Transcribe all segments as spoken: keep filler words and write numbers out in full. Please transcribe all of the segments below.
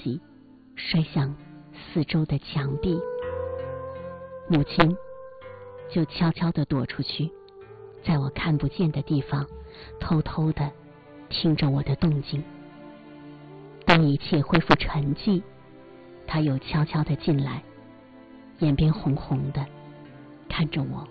西摔向四周的墙壁，母亲就悄悄地躲出去，在我看不见的地方偷偷地听着我的动静。当一切恢复沉寂，他又悄悄地进来，眼边红红的看着我。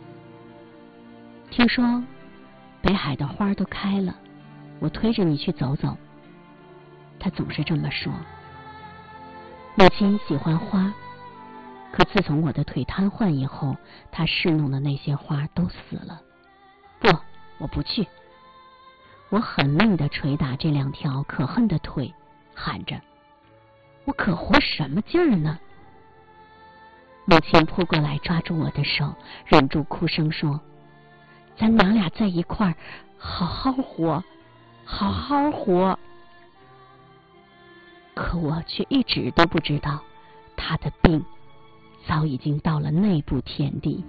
听说北海的花都开了，我推着你去走走。他总是这么说。母亲喜欢花，可自从我的腿瘫痪以后，他侍弄的那些花都死了。不，我不去。我狠命地捶打这两条可恨的腿，喊着：我可活什么劲儿呢？母亲扑过来抓住我的手，忍住哭声说：咱娘俩在一块儿，好好活，好好活。可我却一直都不知道，她的病早已经到了内部田地。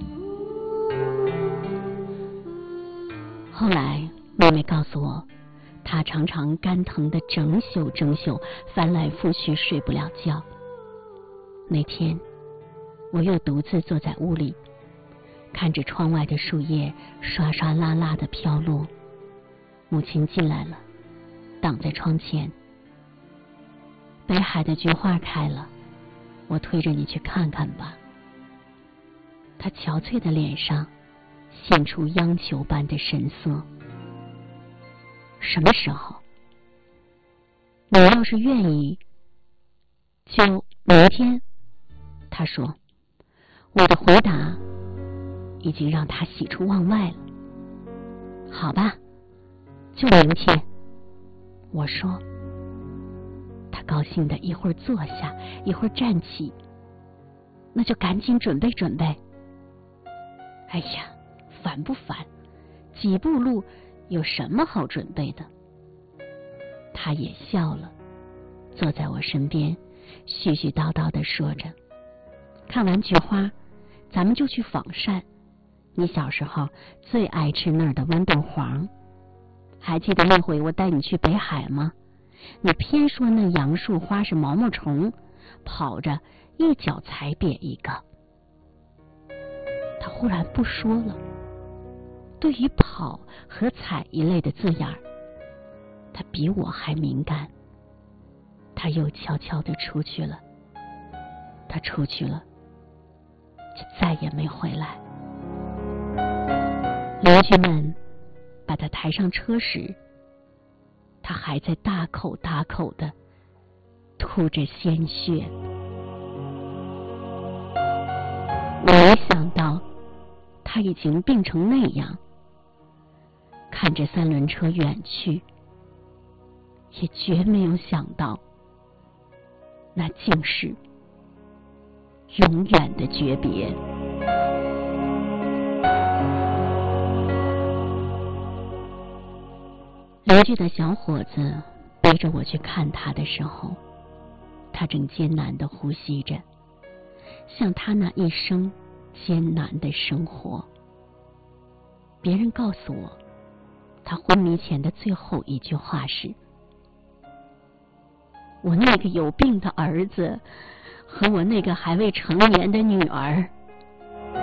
后来妹妹告诉我，她常常肝疼的整宿整宿，翻来覆去睡不了觉。那天我又独自坐在屋里，看着窗外的树叶刷刷啦啦的飘落。母亲进来了，挡在窗前。北海的菊花开了，我推着你去看看吧。她憔悴的脸上现出央求般的神色。什么时候？你要是愿意，就明天。她说。我的回答已经让他喜出望外了。好吧，就明天。我说。他高兴的一会儿坐下，一会儿站起。那就赶紧准备准备。哎呀，烦不烦？几步路有什么好准备的？他也笑了，坐在我身边，絮絮叨叨地说着：看完菊花，咱们就去仿膳。你小时候最爱吃那儿的豌豆黄，还记得那回我带你去北海吗？你偏说那杨树花是毛毛虫，跑着一脚踩扁一个。他忽然不说了。对于跑和踩一类的字眼儿，他比我还敏感。他又悄悄地出去了。他出去了，就再也没回来。邻居们把他抬上车时，他还在大口大口地吐着鲜血。我没想到他已经病成那样，看着三轮车远去，也绝没有想到，那竟是永远的诀别。邻居的小伙子背着我去看他的时候，他正艰难地呼吸着，像他那一生艰难的生活。别人告诉我，他昏迷前的最后一句话是：我那个有病的儿子和我那个还未成年的女儿